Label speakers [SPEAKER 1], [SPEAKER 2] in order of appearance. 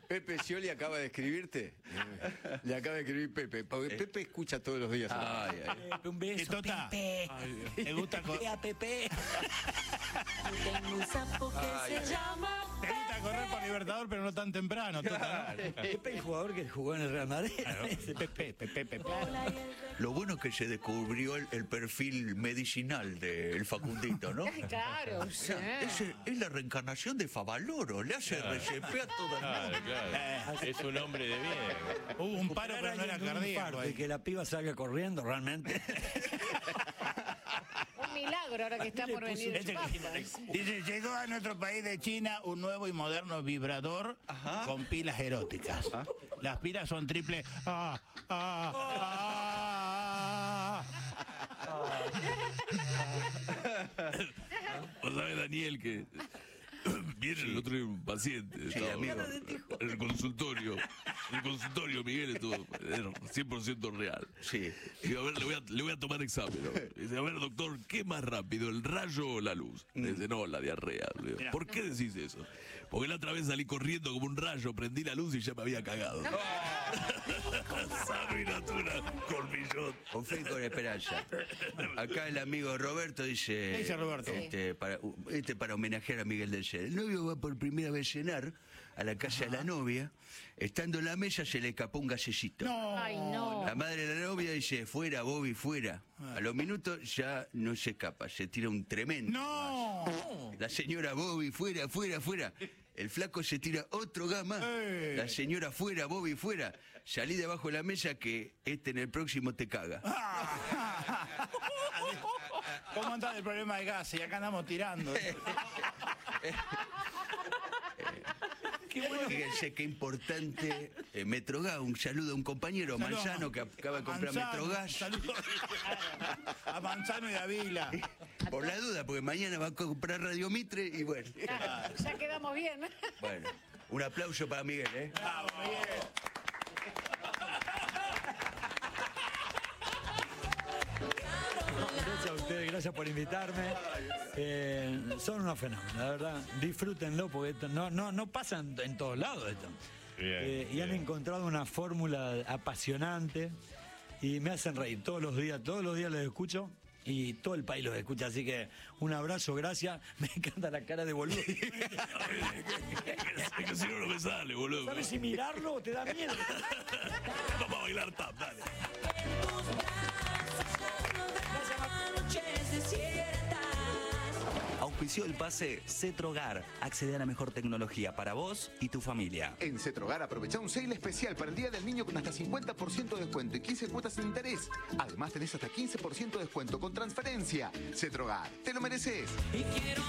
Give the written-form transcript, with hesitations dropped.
[SPEAKER 1] Pepe Scioli acaba de escribirte. Le acaba de escribir Pepe. Porque Pepe escucha todos los días.
[SPEAKER 2] Ay,
[SPEAKER 3] Un beso,
[SPEAKER 4] Tota,
[SPEAKER 3] Pepe.
[SPEAKER 4] ¿te gusta,
[SPEAKER 3] Pepe.
[SPEAKER 5] Tengo un sapo que se llama
[SPEAKER 4] te gusta correr por Libertador, pero no tan temprano? Tota, ¿no?
[SPEAKER 3] Pepe, el jugador que jugó en el Real Madrid.
[SPEAKER 4] Claro. Pepe.
[SPEAKER 5] Hola y el
[SPEAKER 2] lo bueno es que se descubrió el perfil medicinal del Facundito, ¿no?
[SPEAKER 6] Claro,
[SPEAKER 2] O sea, es la reencarnación de Favaloro, le hace RCP a todo el mundo.
[SPEAKER 7] Claro. Es un hombre de bien.
[SPEAKER 4] Hubo un paro, pero no era cardíaco.
[SPEAKER 3] Y que la piba salga corriendo, realmente.
[SPEAKER 6] Un milagro ahora que está por venir el Papa.
[SPEAKER 4] Dice, llegó a nuestro país de China un nuevo y moderno vibrador con pilas eróticas. Las pilas son triple.
[SPEAKER 8] Vos sabés, Daniel, que viene el otro día un paciente.
[SPEAKER 2] Sí, amigo.
[SPEAKER 8] En el consultorio. En el consultorio, Miguel, estuvo 100% real.
[SPEAKER 2] Sí.
[SPEAKER 8] Y a ver, le voy a tomar examen, ¿no? Dice, a ver, doctor, ¿qué es más rápido, el rayo o la luz? Dice, no, la diarrea. Le digo, ¿por qué decís eso? Porque la otra vez salí corriendo como un rayo, prendí la luz y ya me había cagado. Sano y natura, colmillón.
[SPEAKER 2] Con fe y con esperanza. Acá el amigo Roberto dice...
[SPEAKER 4] ¿Qué dice Roberto?
[SPEAKER 2] Para homenajear a Miguel del Cel. El novio va por primera vez a cenar a la casa de la novia. Estando en la mesa se le escapó un gasecito.
[SPEAKER 6] Ay, no.
[SPEAKER 2] La madre de la novia dice, fuera, Bobby, fuera. A los minutos ya no se escapa, se tira un tremendo
[SPEAKER 4] ¡No!
[SPEAKER 2] gaso. La señora, Bobby, fuera, fuera, fuera. El flaco se tira otro gas más. La señora, fuera, Bobby, fuera. Salí debajo de la mesa que en el próximo te caga.
[SPEAKER 4] ¿Cómo anda el problema de gas? Y acá andamos tirando.
[SPEAKER 2] Fíjense qué importante Metrogas. Un saludo a un compañero, Manzano, que acaba de comprar Metrogas.
[SPEAKER 4] Saludos a Manzano y a Vila.
[SPEAKER 2] Por la duda, porque mañana va a comprar Radio Mitre y bueno.
[SPEAKER 6] Ya quedamos bien.
[SPEAKER 2] Bueno, un aplauso para Miguel, ¿eh?
[SPEAKER 4] Bravo, Miguel.
[SPEAKER 3] Gracias a ustedes, gracias por invitarme. Son unos fenómenos, la verdad. Disfrútenlo porque esto no pasa en todos lados esto. Y han encontrado una fórmula apasionante y me hacen reír todos los días los escucho. Y todo el país los escucha, así que un abrazo, gracias. Me encanta la cara de boludo.
[SPEAKER 8] Es que si no, no me sale, boludo.
[SPEAKER 3] ¿Sabes si mirarlo o te da miedo?
[SPEAKER 8] Vamos a bailar tap, dale.
[SPEAKER 5] noches desiertas.
[SPEAKER 9] Auspició el pase Cetrogar. Accede a la mejor tecnología para vos y tu familia.
[SPEAKER 10] En Cetrogar aprovecha un sale especial para el Día del Niño con hasta 50% de descuento y 15 cuotas sin interés. Además tenés hasta 15% de descuento con transferencia. Cetrogar, te lo mereces.
[SPEAKER 5] Y quiero